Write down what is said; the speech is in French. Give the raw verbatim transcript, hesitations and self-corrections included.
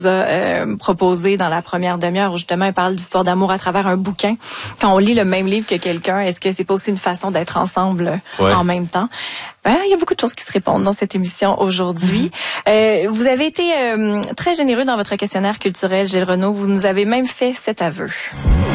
a euh, proposé dans la première demi-heure où justement il parle d'histoire d'amour à travers un bouquin. Quand on lit le même livre que quelqu'un, est-ce que c'est pas aussi une façon d'être ensemble ouais. en même temps? Ben, il y a beaucoup de choses qui se répondent dans cette émission aujourd'hui. Mm-hmm. euh, vous avez été euh, très généreux dans votre questionnaire culturel, Gilles Renaud. Vous nous avez même fait cet aveu.